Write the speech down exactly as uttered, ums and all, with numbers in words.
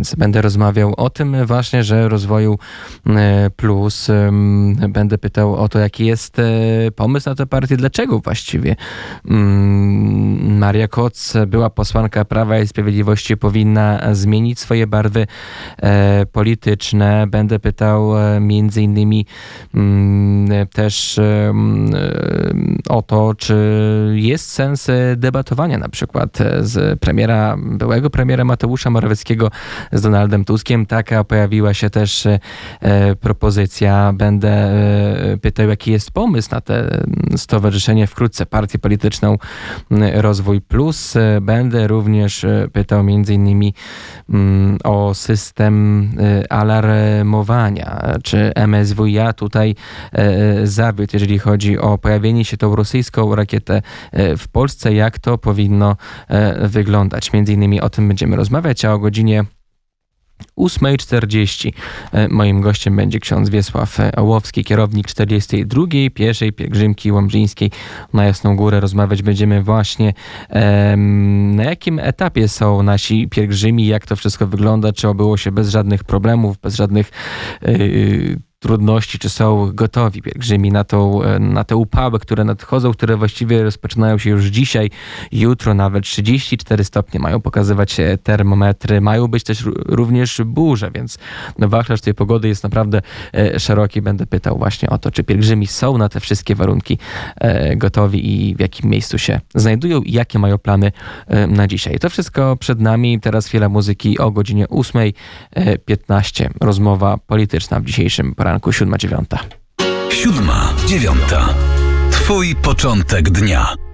więc będę rozmawiał o tym właśnie, że rozwoju plus. Będę pytał o to, jaki jest pomysł na tę partię, dlaczego właściwie Maria Koc, była posłanka Prawa i Sprawiedliwości, powinna zmienić swoje barwy polityczne. Będę pytał między innymi też o to, czy jest sens debatowania na przykład z premiera, byłego premiera Mateusza Morawieckiego z Donaldem Tuskiem. Taka pojawiła się też propozycja. Będę pytał, jaki jest pomysł na te stowarzyszenie, wkrótce partię polityczną Rozwój Plus. Będę również pytał między innymi o system alarmowania, czy M S W iA tutaj zawiódł, jeżeli chodzi o pojawienie się tą rosyjską rakietę w Polsce, jak to powinno wyglądać. Między innymi o tym będziemy rozmawiać, a o godzinie ósma czterdzieści moim gościem będzie ksiądz Wiesław Ołowski, kierownik czterdziestej drugiej pieszej pielgrzymki łomżyńskiej na Jasną Górę. Rozmawiać będziemy właśnie um, na jakim etapie są nasi pielgrzymi, jak to wszystko wygląda, czy obyło się bez żadnych problemów, bez żadnych yy, trudności, czy są gotowi pielgrzymi na, tą, na te upały, które nadchodzą, które właściwie rozpoczynają się już dzisiaj, jutro nawet trzydzieści cztery stopnie mają pokazywać termometry, mają być też również burze, więc no, wachlarz tej pogody jest naprawdę szeroki. Będę pytał właśnie o to, czy pielgrzymi są na te wszystkie warunki gotowi i w jakim miejscu się znajdują i jakie mają plany na dzisiaj. To wszystko przed nami. Teraz chwila muzyki o godzinie ósma piętnaście. Rozmowa polityczna w dzisiejszym poranku. Siódma dziewiąta. Siódma dziewiąta. Twój początek dnia.